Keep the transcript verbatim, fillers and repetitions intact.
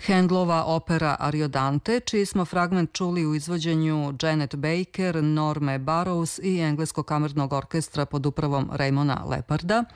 Handlova opera Ariodante, čiji smo fragment čuli u izvođenju Janet Baker, Norme Burroughs i Engleskog kamernog orkestra pod upravom Raymona Leparda.